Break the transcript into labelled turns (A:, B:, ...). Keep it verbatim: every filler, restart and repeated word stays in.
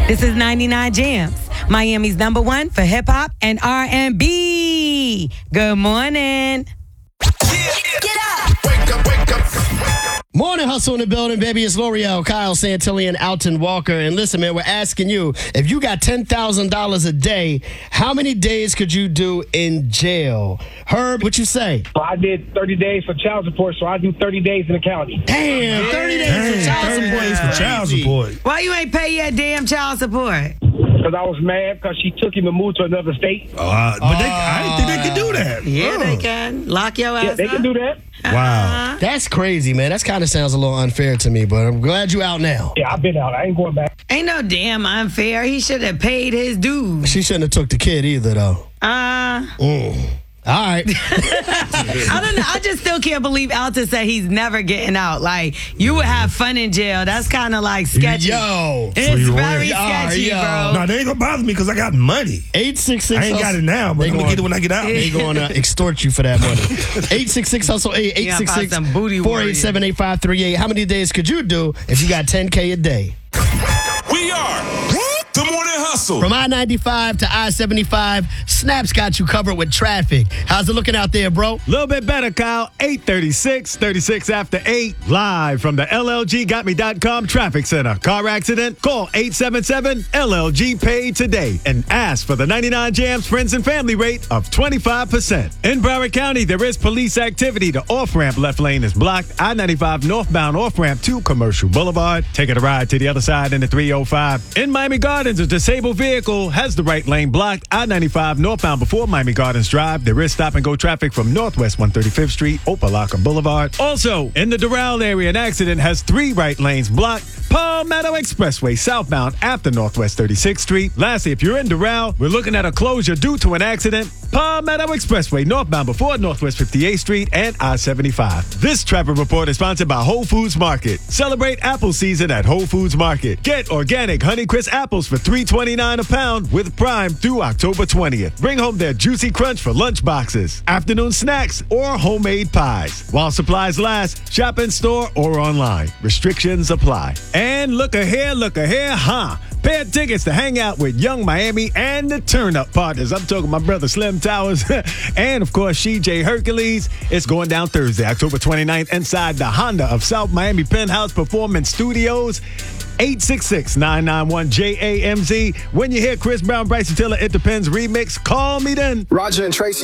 A: This is ninety-nine Jams, Miami's number one for hip hop and R and B. Good morning.
B: Get up.
C: Wake up, wake up. Morning hustle in the building, baby. It's L'Oreal, Kyle Santilli, and Alton Walker. And listen, man, we're asking you, if you got ten thousand dollars a day, how many days could you do in jail? Herb, what you say?
D: So I did thirty days for child support, so I do thirty days in the county.
C: Damn, thirty days
E: Dang,
C: for child
E: thirty
C: support.
E: days
C: is
E: for child
C: crazy.
E: support.
A: Why you ain't pay your damn child support?
D: Because I was mad because she took him and moved to another state.
E: Uh, but they, I didn't think they could do that.
A: Yeah,
E: Uh.
A: they can. Lock your ass
D: Yeah, they
A: up.
D: can do that.
E: Wow.
C: That's crazy, man. That kind of sounds a little unfair to me, but I'm glad you out now.
D: Yeah, I've been out. I ain't going back.
A: Ain't no damn unfair. He should have paid his dues.
C: She shouldn't have took the kid either, though.
A: Uh,
C: Mm. All right.
A: I don't know. I just still can't believe Alton said he's never getting out. Like, you would have fun in jail. That's kind of like sketchy.
C: Yo.
A: It's
E: you
A: very
C: win.
A: sketchy,
C: Yo.
A: bro.
E: No, they ain't gonna bother me because I got money.
C: eight six six
E: I ain't got it now, but
C: They
E: I'm gonna
C: gonna-
E: get it when I get out.
C: They gonna extort you for that money. eight six six hustle eight eight six six
A: some booty
C: four eight seven eight five three eight. How many days could you do if you got ten K a day?
F: We are the Morning Hustle.
C: From I ninety-five to I seventy-five, Snap's got you covered with traffic. How's it looking out there, bro?
G: Little bit better, Kyle. eight thirty-six, thirty-six after eight. Live from the L L G got me dot com Traffic Center. Car accident? Call eight seven seven L L G Pay today and ask for the ninety-nine Jams Friends and Family rate of twenty-five percent. In Broward County, there is police activity. The off-ramp left lane is blocked. I ninety-five northbound off-ramp to Commercial Boulevard. Taking a ride to the other side in the three oh five. In Miami Gardens, a disabled vehicle has the right lane blocked. I ninety-five northbound before Miami Gardens Drive. There is stop-and-go traffic from Northwest one thirty-fifth Street, Opelika Boulevard. Also, in the Doral area, an accident has three right lanes blocked. Palmetto Expressway southbound after Northwest thirty-sixth Street. Lastly, if you're in Doral, we're looking at a closure due to an accident. Palmetto Expressway northbound before Northwest fifty-eighth Street and I seventy-five. This traffic report is sponsored by Whole Foods Market. Celebrate apple season at Whole Foods Market. Get organic Honeycrisp apples for three twenty-nine a pound with Prime through October twentieth. Bring home their juicy crunch for lunch boxes, afternoon snacks, or homemade pies. While supplies last, shop in store or online. Restrictions apply. And look ahead, look ahead, huh? Pair of tickets to hang out with Young Miami and the Turn Up Partners. I'm talking my brother Slim Towers and, of course, C J Hercules. It's going down Thursday, October twenty-ninth, inside the Honda of South Miami Penthouse Performance Studios. eight six six, nine nine one, J A M Z. When you hear Chris Brown, Bryson Tiller, It Depends remix, call me then.
H: Roger and Tracy.